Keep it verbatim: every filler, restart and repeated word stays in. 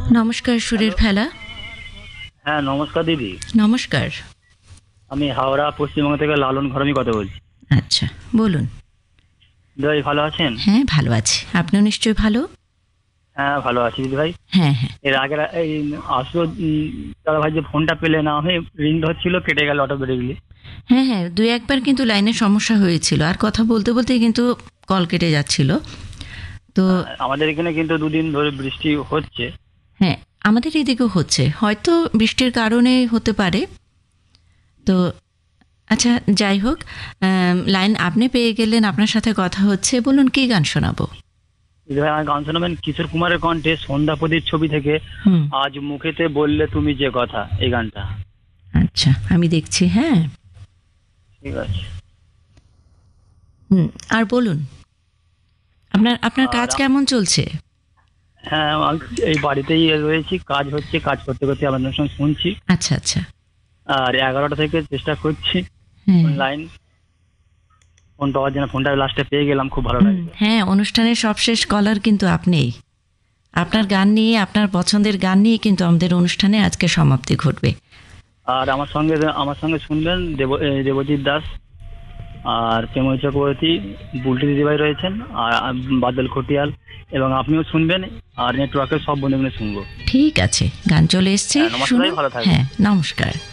নমস্কার সুরের হ্যালো। ফেলা। হ্যাঁ, নমস্কার দিদি। নমস্কার। আমি হাওড়া পশ্চিমবঙ্গ থেকে লালন ঘরমি কথা বলছি। আচ্ছা, বলুন। দিদিভাই ভালো আছেন? হ্যাঁ, ভালো আছি। আপনিও নিশ্চয়ই ভালো? হ্যাঁ, ভালো আছি দিদিভাই। হ্যাঁ, হ্যাঁ। এর আগের এই আসলো উম, দাদাভাই যে ফোনটা পেলে না হয়ে রিং ধরছিল, কেটে গেল অটোমেটিকলি। হ্যাঁ, হ্যাঁ, দুই একবার কিন্তু লাইনের সমস্যা হয়েছিল। আর কথা বলতে, বলতেই কিন্তু কল কেটে যাচ্ছিল। তো আমাদের এখানে কিন্তু দুদিন ধরে বৃষ্টি হচ্ছে। হ্যাঁ, আমাদের এদিকেও হচ্ছে। হয়তো বৃষ্টির কারণে হতে পারে। তো আচ্ছা, যাই হোক, আম, লাইন আপনি পেয়ে গেলেন, আপনার সাথে কথা হচ্ছে। বলুন, কী গান শোনাবো? দিদিভাই আমার গান শোনাবেন কিশোর কুমারের কণ্ঠে সন্ধ্যাপতির ছবি থেকে হুম। আজ মুখেতে বললে তুমি যে কথা, এই গানটা। আচ্ছা, আমি দেখছি। হ্যাঁ। ঠিক আছে। হুম। আর বলুন, আপনার আপনার কাজ আর কেমন চলছে? হ্যাঁ, আমি এই বাড়িতেই রয়েছি, কাজ হচ্ছে, কাজ করতে করতে আপনাদের সঙ্গে শুনছি। আচ্ছা, আচ্ছা। আর এগারোটা থেকে চেষ্টা করছি হ্যাঁ। অনলাইন ফোন পাওয়ার জন্য। ফোনটা লাস্টে পেয়ে গেলাম, খুব ভালো হুম, লাগছে। হ্যাঁ, অনুষ্ঠানের সবশেষ কলার কিন্তু আপনিই। আপনার গান নিয়ে, আপনার পছন্দের গান নিয়ে কিন্তু আমাদের অনুষ্ঠানে আজকে সমাপ্তি ঘটবে। আর আমার সঙ্গে আমার সঙ্গে শুনবেন দেব এ, দেবজিৎ দাস আর প্রেময় চক্রবর্তী, বুলটি দিদিভাই রয়েছেন, আর আম, বাদল খটিয়াল, এবং আপনিও শুনবেন। আর নেটওয়ার্কের সব বন্ধু মিলে শুনবো। ঠিক আছে, গান চলে এসছে, হ্যাঁ, নমস্কার, শুনুন। ভালো থাকবেন। হ্যাঁ, নমস্কার।